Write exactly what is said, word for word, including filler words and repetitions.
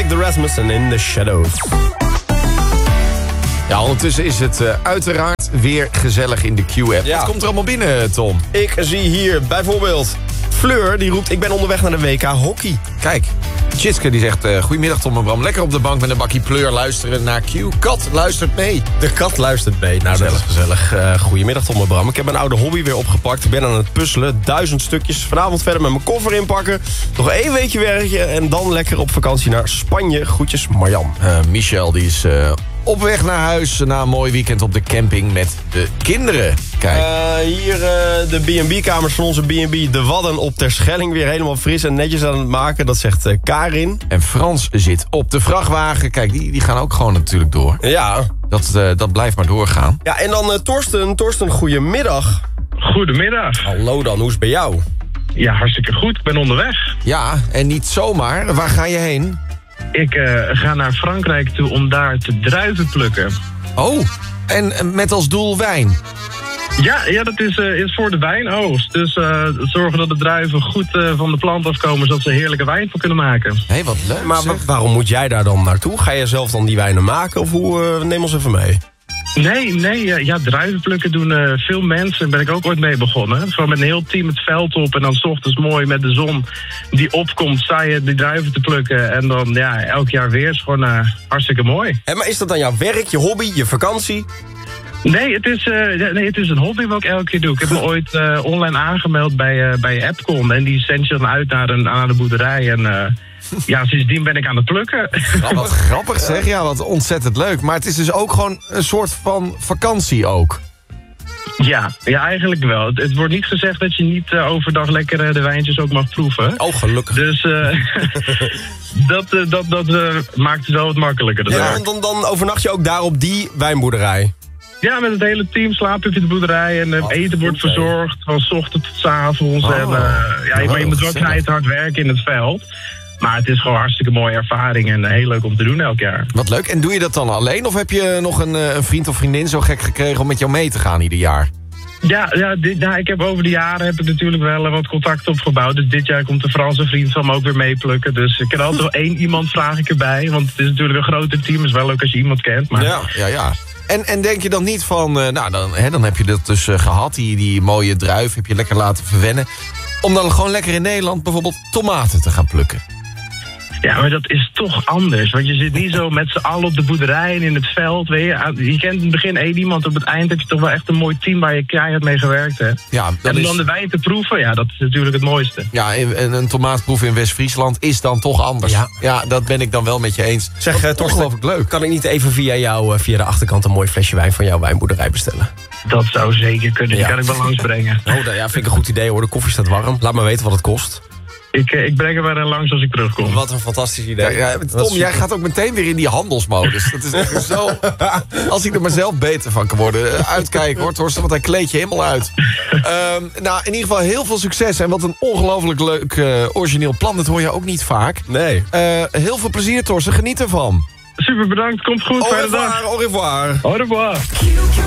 Like the Rasmussen in the Shadows. Ja, ondertussen is het uh, uiteraard weer gezellig in de Q-app. Ja. Wat komt er allemaal binnen, Tom? Ik zie hier bijvoorbeeld Fleur, die roept... ik ben onderweg naar de W K hockey. Kijk, Tjitske die zegt... Uh, goedemiddag Tom en Bram, lekker op de bank met een bakkie pleur luisteren naar Q. Kat luistert mee. De kat luistert mee. Nou, dat is gezellig. Uh, goedemiddag Tom en Bram. Ik heb mijn oude hobby weer opgepakt. Ik ben aan het puzzelen. Duizend stukjes. Vanavond verder met mijn koffer inpakken. Nog één weekje werkje en dan lekker op vakantie naar Spanje. Groetjes, Marjan. Uh, Michel die is... Uh, op weg naar huis na een mooi weekend op de camping met de kinderen. Kijk. Uh, hier uh, de B en B-kamers van onze B en B De Wadden op Terschelling. Weer helemaal fris en netjes aan het maken. Dat zegt uh, Karin. En Frans zit op de vrachtwagen. Kijk, die, die gaan ook gewoon natuurlijk door. Ja. Dat, uh, dat blijft maar doorgaan. Ja, en dan uh, Torsten. Torsten, goedemiddag. Goedemiddag. Hallo dan, hoe is het bij jou? Ja, hartstikke goed. Ik ben onderweg. Ja, en niet zomaar. Waar ga je heen? Ik uh, ga naar Frankrijk toe om daar te druiven plukken. Oh, en uh, met als doel wijn? Ja, ja dat is, uh, is voor de wijnoogst. Dus uh, zorgen dat de druiven goed uh, van de plant afkomen... zodat ze heerlijke wijn van kunnen maken. Hé, hey, wat leuk. Maar wa- waarom moet jij daar dan naartoe? Ga je zelf dan die wijnen maken? Of hoe? Uh, neem ons even mee. Nee, nee, uh, ja, druiven plukken doen uh, veel mensen. Daar ben ik ook ooit mee begonnen. Gewoon met een heel team het veld op. En dan 's ochtends mooi met de zon die opkomt... sta je die druiven te plukken. En dan ja, elk jaar weer. Is gewoon uh, hartstikke mooi. En maar is dat dan jouw werk, je hobby, je vakantie? Nee, het is, uh, nee, het is een hobby wat ik elke keer doe. Ik heb me ooit uh, online aangemeld bij, uh, bij Appcon. En die zendt je dan uit naar, een, naar de boerderij. En uh, ja, sindsdien ben ik aan het plukken. Oh, wat grappig zeg. Ja, wat ontzettend leuk. Maar het is dus ook gewoon een soort van vakantie ook. Ja, ja, eigenlijk wel. Het, het wordt niet gezegd dat je niet uh, overdag lekker uh, de wijntjes ook mag proeven. Oh, gelukkig. Dus uh, dat, uh, dat, dat uh, maakt het wel wat makkelijker. Ja, dan, dan, dan overnacht je ook daar op die wijnboerderij. Ja, met het hele team slaap je op de boerderij en uh, oh, eten wordt okay. verzorgd van 's ochtends tot 's avonds. Oh. En, uh, ja, maar je moet wel knijterhard werken in het veld. Maar het is gewoon een hartstikke mooie ervaring en uh, heel leuk om te doen elk jaar. Wat leuk. En doe je dat dan alleen? Of heb je nog een, een vriend of vriendin zo gek gekregen om met jou mee te gaan ieder jaar? Ja, ja, dit, ja, ik heb over de jaren heb ik natuurlijk wel uh, wat contact opgebouwd. Dus dit jaar komt de Franse vriend van me ook weer meeplukken. Dus ik kan altijd wel één iemand vraag ik erbij. Want het is natuurlijk een groter team. Het is wel leuk als je iemand kent. Maar... Ja, ja, ja. En, en denk je dan niet van, uh, nou dan, hè, dan heb je dat dus uh, gehad, die, die mooie druif heb je lekker laten verwennen. Om dan gewoon lekker in Nederland bijvoorbeeld tomaten te gaan plukken. Ja, maar dat is toch anders. Want je zit niet zo met z'n allen op de boerderij en in het veld. Weet je. je kent in het begin één iemand, op het eind heb je toch wel echt een mooi team waar je keihard mee gewerkt hebt. Ja, en dat om is... dan de wijn te proeven, ja, dat is natuurlijk het mooiste. Ja, en een tomaatproef in West-Friesland is dan toch anders. Ja. Ja, dat ben ik dan wel met je eens. Zeg, uh, Torsten, ongelooflijk leuk. kan ik niet even via jou, uh, via de achterkant... een mooi flesje wijn van jouw wijnboerderij bestellen? Dat zou zeker kunnen. Die Ja. kan ik wel langsbrengen. Oh, nou ja, vind ik een goed idee hoor. De koffie staat warm. Laat me weten wat het kost. Ik, ik breng hem er langs als ik terugkom. Wat een fantastisch idee. Ja, ja, Tom, jij gaat ook meteen weer in die handelsmodus. Dat is echt zo... Als ik er maar zelf beter van kan worden. Uitkijken hoor, Torsten, want hij kleedt je helemaal uit. Um, nou, in ieder geval heel veel succes. En wat een ongelooflijk leuk uh, origineel plan. Dat hoor je ook niet vaak. Nee. Uh, heel veel plezier, Torsten. Geniet ervan. Super bedankt, komt goed. Au Fijne dag. revoir, au revoir. Au revoir. Q Q